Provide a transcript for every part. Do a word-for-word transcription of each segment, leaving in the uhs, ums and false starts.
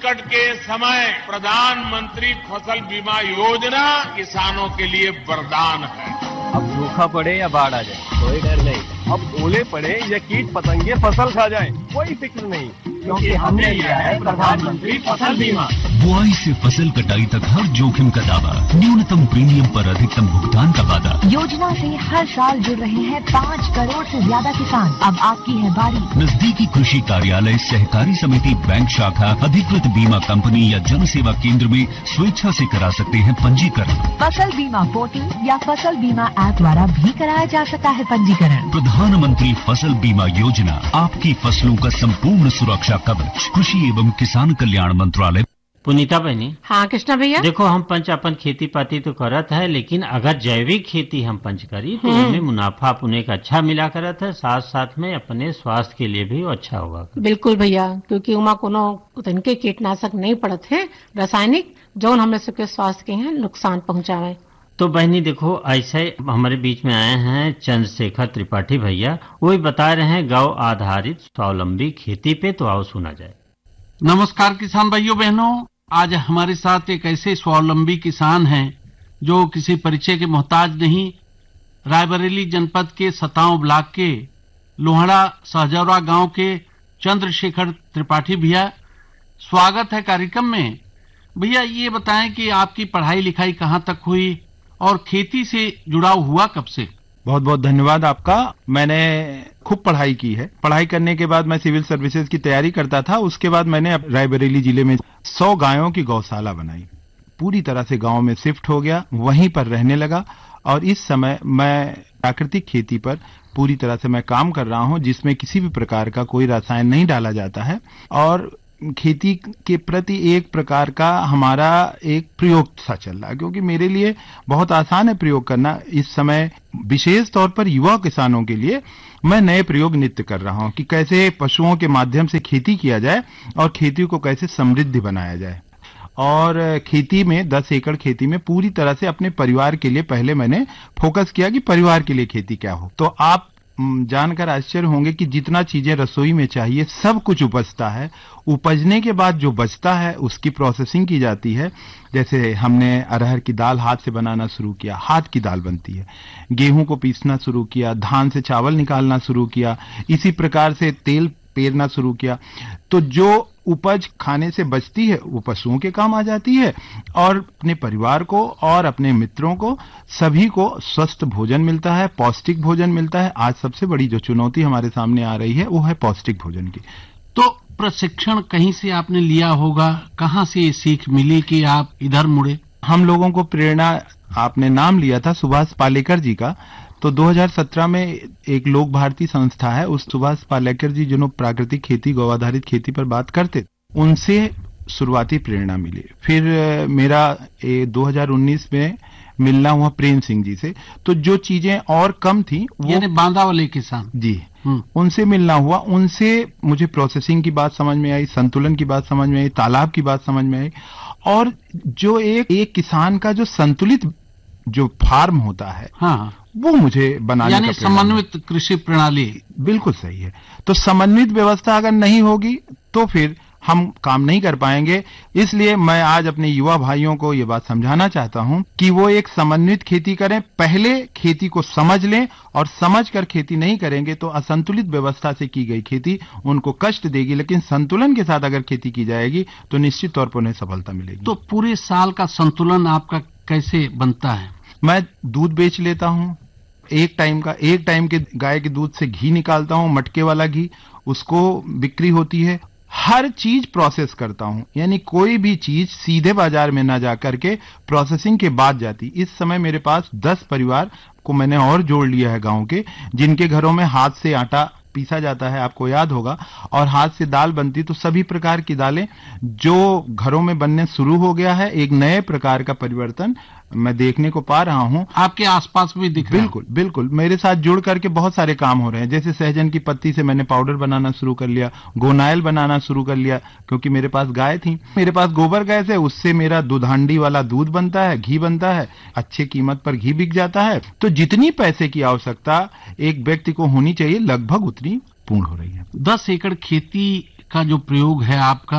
संकट के समय प्रधानमंत्री फसल बीमा योजना किसानों के लिए वरदान है। अब सूखा पड़े या बाढ़ आ जाए कोई डर नहीं, अब ओले पड़े या कीट पतंगे फसल खा जाए कोई फिक्र नहीं, क्योंकि हमने लिया है प्रधानमंत्री फसल बीमा। बुआई से फसल कटाई तक हर जोखिम का दावा, न्यूनतम प्रीमियम पर अधिकतम भुगतान का वादा। योजना से हर साल जुड़ रहे हैं पाँच करोड़ से ज्यादा किसान। अब आपकी है बारी। नजदीकी कृषि कार्यालय, सहकारी समिति, बैंक शाखा, अधिकृत बीमा कंपनी या जन सेवा केंद्र में स्वेच्छा से करा सकते हैं पंजीकरण। फसल बीमा पोर्टल या फसल बीमा ऐप द्वारा भी कराया जा सकता है पंजीकरण। प्रधानमंत्री फसल बीमा योजना, आपकी फसलों का संपूर्ण सुरक्षा कवच। कृषि एवं किसान कल्याण मंत्रालय। पुनीता बहनी। हाँ कृष्णा भैया। देखो हम पंच अपन खेती पाती तो करत है, लेकिन अगर जैविक खेती हम पंच करी तो हमें मुनाफा पुणे का अच्छा मिला करत है, साथ साथ में अपने स्वास्थ्य के लिए भी अच्छा होगा। बिल्कुल भैया, क्योंकि उमा कोनो तनके कीटनाशक नहीं पड़त है रासायनिक, जो हमें सबके स्वास्थ्य के हैं नुकसान पहुँचावे। तो बहनी देखो, ऐसे हमारे बीच में आए हैं चंद्रशेखर त्रिपाठी भैया, वही बता रहे हैं गौ आधारित स्वावलंबी खेती पे, तो आओ सुना जाए। नमस्कार किसान भाइयों बहनों, आज हमारे साथ एक ऐसे स्वावलंबी किसान हैं जो किसी परिचय के मोहताज नहीं। रायबरेली जनपद के सतांव ब्लॉक के लोहड़ा सहजौरा गांव के चंद्रशेखर त्रिपाठी भैया, स्वागत है कार्यक्रम में। भैया ये बताएं कि आपकी पढ़ाई लिखाई कहाँ तक हुई और खेती से जुड़ाव हुआ कब से? बहुत बहुत धन्यवाद आपका। मैंने खूब पढ़ाई की है। पढ़ाई करने के बाद मैं सिविल सर्विसेज की तैयारी करता था। उसके बाद मैंने रायबरेली जिले में सौ गायों की गौशाला बनाई, पूरी तरह से गांव में शिफ्ट हो गया, वहीं पर रहने लगा और इस समय मैं प्राकृतिक खेती पर पूरी तरह से मैं काम कर रहा हूं, जिसमें किसी भी प्रकार का कोई रसायन नहीं डाला जाता है और खेती के प्रति एक प्रकार का हमारा एक प्रयोग सा चल रहा है, क्योंकि मेरे लिए बहुत आसान है प्रयोग करना। इस समय विशेष तौर पर युवा किसानों के लिए मैं नए प्रयोग नित्य कर रहा हूं कि कैसे पशुओं के माध्यम से खेती किया जाए और खेती को कैसे समृद्ध बनाया जाए। और खेती में दस एकड़ खेती में पूरी तरह से अपने परिवार के लिए पहले मैंने फोकस किया कि परिवार के लिए खेती क्या हो। तो आप जानकर आश्चर्य होंगे कि जितना चीजें रसोई में चाहिए सब कुछ उपजता है। उपजने के बाद जो बचता है उसकी प्रोसेसिंग की जाती है। जैसे हमने अरहर की दाल हाथ से बनाना शुरू किया, हाथ की दाल बनती है। गेहूं को पीसना शुरू किया, धान से चावल निकालना शुरू किया, इसी प्रकार से तेल पेरना शुरू किया। तो जो उपज खाने से बचती है वो पशुओं के काम आ जाती है और अपने परिवार को और अपने मित्रों को सभी को स्वस्थ भोजन मिलता है, पौष्टिक भोजन मिलता है। आज सबसे बड़ी जो चुनौती हमारे सामने आ रही है वो है पौष्टिक भोजन की। तो प्रशिक्षण कहीं से आपने लिया होगा, कहाँ से ये सीख मिली कि आप इधर मुड़े? हम लोगों को प्रेरणा, आपने नाम लिया था सुभाष पालेकर जी का, तो दो हज़ार सत्रह में एक लोक भारती संस्था है, उस सुभाष पालेकर जी जिन्होंने प्राकृतिक खेती, गौ आधारित खेती पर बात करते, उनसे शुरुआती प्रेरणा मिली। फिर मेरा दो हज़ार उन्नीस में मिलना हुआ प्रेम सिंह जी से। तो जो चीजें और कम थी वो बांदा वाले किसान जी, उनसे मिलना हुआ। उनसे मुझे प्रोसेसिंग की बात समझ में आई, संतुलन की बात समझ में आई, तालाब की बात समझ में आई और जो एक एक किसान का जो संतुलित जो फार्म होता है, हाँ, वो मुझे बनाने यानी समन्वित कृषि प्रणाली। बिल्कुल सही है। तो समन्वित व्यवस्था अगर नहीं होगी तो फिर हम काम नहीं कर पाएंगे। इसलिए मैं आज अपने युवा भाइयों को ये बात समझाना चाहता हूं कि वो एक समन्वित खेती करें। पहले खेती को समझ लें और समझकर खेती नहीं करेंगे तो असंतुलित व्यवस्था से की गई खेती उनको कष्ट देगी, लेकिन संतुलन के साथ अगर खेती की जाएगी तो निश्चित तौर पर उन्हें सफलता मिलेगी। तो पूरे साल का संतुलन आपका कैसे बनता है? मैं दूध बेच लेता हूं, एक टाइम का, एक टाइम के गाय के दूध से घी निकालता हूं, मटके वाला घी, उसको बिक्री होती है। हर चीज प्रोसेस करता हूं, यानी कोई भी चीज सीधे बाजार में ना जा करके प्रोसेसिंग के बाद जाती। इस समय मेरे पास दस परिवार को मैंने और जोड़ लिया है गांव के, जिनके घरों में हाथ से आटा पीसा जाता है, आपको याद होगा, और हाथ से दाल बनती। तो सभी प्रकार की दालें जो घरों में बनने शुरू हो गया है, एक नए प्रकार का परिवर्तन मैं देखने को पा रहा हूं। आपके आसपास भी दिख रहा है? बिल्कुल बिल्कुल, मेरे साथ जुड़ करके बहुत सारे काम हो रहे हैं। जैसे सहजन की पत्ती से मैंने पाउडर बनाना शुरू कर लिया, गोनाइल बनाना शुरू कर लिया, क्योंकि मेरे पास गाय थी। मेरे पास गोबर गैस है, उससे मेरा दूधांडी वाला दूध बनता है, घी बनता है, अच्छे कीमत पर घी बिक जाता है। तो जितनी पैसे की आवश्यकता एक व्यक्ति को होनी चाहिए, लगभग उतनी पूर्ण हो रही है। दस एकड़ खेती का जो प्रयोग है आपका,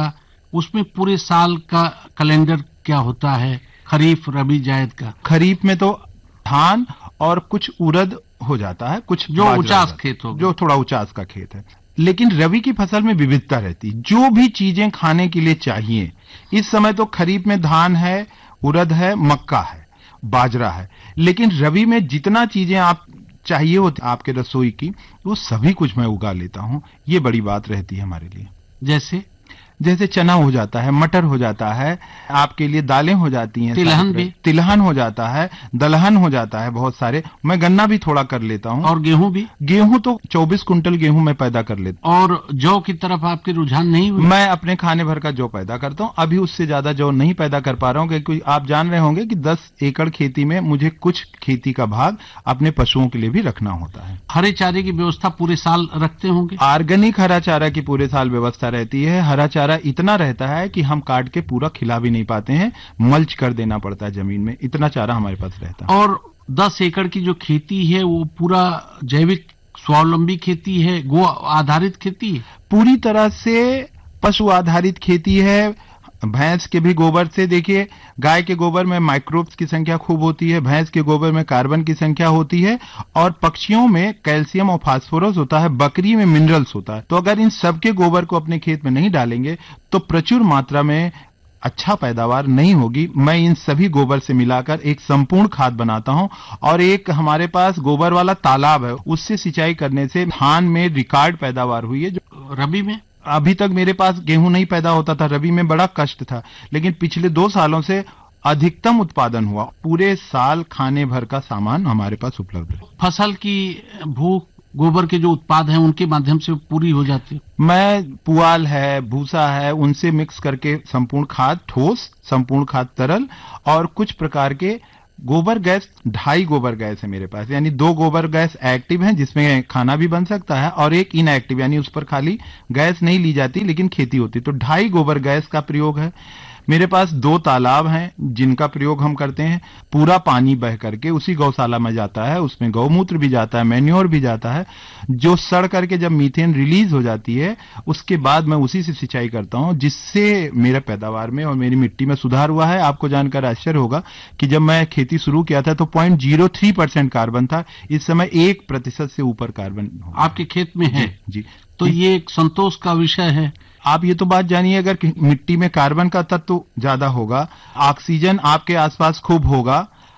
उसमें पूरे साल का कैलेंडर क्या होता है, खरीफ रबी जायद का? खरीफ में तो धान और कुछ उड़द हो जाता है, कुछ जो बाजरा उचास हो- खेत हो, जो थोड़ा उचास का खेत है। लेकिन रबी की फसल में विविधता रहती है, जो भी चीजें खाने के लिए चाहिए। इस समय तो खरीफ में धान है, उड़द है, मक्का है, बाजरा है, लेकिन रबी में जितना चीजें आप चाहिए होती आपके रसोई की, वो सभी कुछ मैं उगा लेता हूं। ये बड़ी बात रहती है हमारे लिए। जैसे जैसे चना हो जाता है, मटर हो जाता है, आपके लिए दालें हो जाती हैं, तिलहन भी? तिलहन हो जाता है, दलहन हो जाता है, बहुत सारे। मैं गन्ना भी थोड़ा कर लेता हूं। और गेहूं भी? गेहूं तो चौबीस कुंटल गेहूं मैं पैदा कर लेता और जौ की तरफ आपकी रुझान नहीं हुई? हूं। मैं अपने खाने भर का जौ पैदा करता हूं। अभी उससे ज्यादा जौ नहीं पैदा कर पा रहा हूं, क्योंकि आप जान रहे होंगे कि दस एकड़ खेती में मुझे कुछ खेती का भाग अपने पशुओं के लिए भी रखना होता है। हरे चारे की व्यवस्था पूरे साल रखते होंगे? ऑर्गेनिक हरा चारा की पूरे साल व्यवस्था रहती है। हरा चारा इतना रहता है कि हम काट के पूरा खिला भी नहीं पाते हैं, मल्च कर देना पड़ता है जमीन में, इतना चारा हमारे पास रहता है। और दस एकड़ की जो खेती है वो पूरा जैविक स्वावलंबी खेती है, गो आधारित खेती है? पूरी तरह से पशु आधारित खेती है। भैंस के भी गोबर से, देखिए गाय के गोबर में माइक्रोब्स की संख्या खूब होती है, भैंस के गोबर में कार्बन की संख्या होती है, और पक्षियों में कैल्शियम और फास्फोरस होता है, बकरी में मिनरल्स होता है। तो अगर इन सबके गोबर को अपने खेत में नहीं डालेंगे तो प्रचुर मात्रा में अच्छा पैदावार नहीं होगी। मैं इन सभी गोबर से मिलाकर एक संपूर्ण खाद बनाता हूं, और एक हमारे पास गोबर वाला तालाब है, उससे सिंचाई करने से धान में रिकॉर्ड पैदावार हुई है। जो रबी में अभी तक मेरे पास गेहूं नहीं पैदा होता था, रबी में बड़ा कष्ट था, लेकिन पिछले दो सालों से अधिकतम उत्पादन हुआ। पूरे साल खाने भर का सामान हमारे पास उपलब्ध है। फसल की भूख गोबर के जो उत्पाद हैं उनके माध्यम से पूरी हो जाती है? मैं पुआल है, भूसा है, उनसे मिक्स करके संपूर्ण खाद ठोस, संपूर्ण खाद तरल, और कुछ प्रकार के गोबर गैस, ढाई गोबर गैस है मेरे पास। यानी दो गोबर गैस एक्टिव हैं जिसमें खाना भी बन सकता है, और एक इनएक्टिव, यानी उस पर खाली गैस नहीं ली जाती लेकिन खेती होती। तो ढाई गोबर गैस का प्रयोग है। मेरे पास दो तालाब हैं जिनका प्रयोग हम करते हैं। पूरा पानी बह करके उसी गौशाला में जाता है, उसमें गौमूत्र भी जाता है, मैन्योर भी जाता है, जो सड़ करके जब मीथेन रिलीज हो जाती है उसके बाद मैं उसी से सिंचाई करता हूं, जिससे मेरे पैदावार में और मेरी मिट्टी में सुधार हुआ है। आपको जानकर आश्चर्य होगा कि जब मैं खेती शुरू किया था तो point zero three percent carbon था, इस समय एक प्रतिशत से ऊपर कार्बन आपके खेत में है। जी, तो ये एक संतोष का विषय है। आप ये तो बात जानिए, अगर मिट्टी में कार्बन का तत्व ज्यादा होगा, ऑक्सीजन आपके आसपास खूब होगा,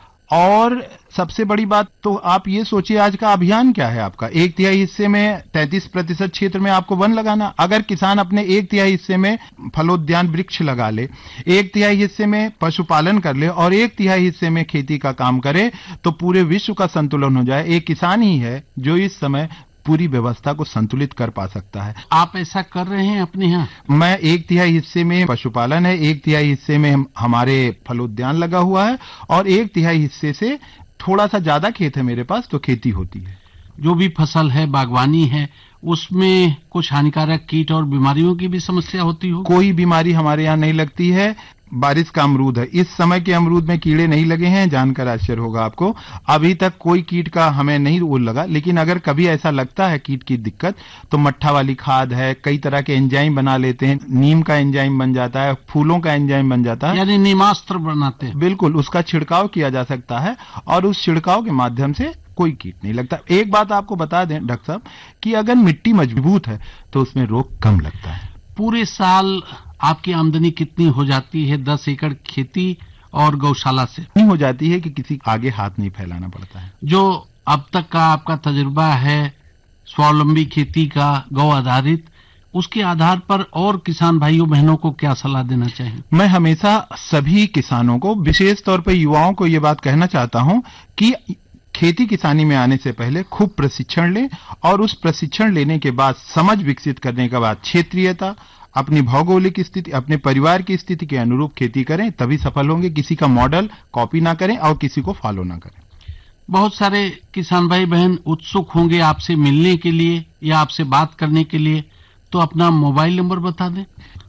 और सबसे बड़ी बात तो आप ये सोचिए आज का अभियान क्या है आपका। एक तिहाई हिस्से में तैंतीस प्रतिशत क्षेत्र में आपको वन लगाना। अगर किसान अपने एक तिहाई हिस्से में फलोद्यान वृक्ष लगा ले, एक तिहाई हिस्से में पशुपालन कर ले, और एक तिहाई हिस्से में खेती का काम करे, तो पूरे विश्व का संतुलन हो जाए। एक किसान ही है जो इस समय पूरी व्यवस्था को संतुलित कर पा सकता है। आप ऐसा कर रहे हैं अपने यहाँ? मैं एक तिहाई हिस्से में पशुपालन है, एक तिहाई हिस्से में हम, हमारे फलोद्यान लगा हुआ है, और एक तिहाई हिस्से से थोड़ा सा ज्यादा खेत है मेरे पास, तो खेती होती है। जो भी फसल है, बागवानी है, उसमें कुछ हानिकारक कीट और बीमारियों की भी समस्या होती हो? कोई बीमारी हमारे यहाँ नहीं लगती है। बारिश का अमरूद है, इस समय के अमरूद में कीड़े नहीं लगे हैं, जानकर आश्चर्य होगा आपको। अभी तक कोई कीट का हमें नहीं वो लगा, लेकिन अगर कभी ऐसा लगता है कीट की दिक्कत, तो मट्ठा वाली खाद है, कई तरह के एंजाइम बना लेते हैं, नीम का एंजाइम बन जाता है, फूलों का एंजाइम बन जाता है, यानी नीमास्त्र बनाते हैं। बिल्कुल, उसका छिड़काव किया जा सकता है, और उस छिड़काव के माध्यम से कोई कीट नहीं लगता। एक बात आपको बता दें डॉक्टर साहब, कि अगर मिट्टी मजबूत है तो उसमें रोग कम लगता है। पूरे साल आपकी आमदनी कितनी हो जाती है दस एकड़ खेती और गौशाला से? नहीं हो जाती है कि किसी आगे हाथ नहीं फैलाना पड़ता है। जो अब तक का आपका तजुर्बा है स्वावलंबी खेती का, गौ आधारित, उसके आधार पर और किसान भाइयों बहनों को क्या सलाह देना चाहिए? मैं हमेशा सभी किसानों को, विशेष तौर पर युवाओं को ये बात कहना चाहता हूं कि खेती किसानी में आने से पहले खूब प्रशिक्षण लें, और उस प्रशिक्षण लेने के बाद, समझ विकसित करने के बाद, क्षेत्रीयता, अपनी भौगोलिक स्थिति, अपने परिवार की स्थिति के अनुरूप खेती करें, तभी सफल होंगे। किसी का मॉडल कॉपी ना करें और किसी को फॉलो ना करें। बहुत सारे किसान भाई बहन उत्सुक होंगे आपसे मिलने के लिए या आपसे बात करने के लिए, तो अपना मोबाइल नंबर बता दें।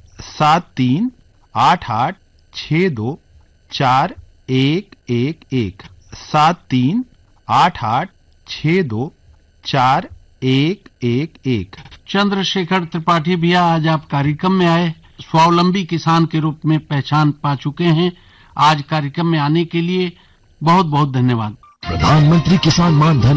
सात तीन आठ आठ छह दो चार एक एक एक, सात तीन आठ आठ छह दो चार एक एक एक। चंद्रशेखर त्रिपाठी भैया, आज आप कार्यक्रम में आए, स्वावलंबी किसान के रूप में पहचान पा चुके हैं। आज कार्यक्रम में आने के लिए बहुत बहुत धन्यवाद। प्रधानमंत्री किसान मान धन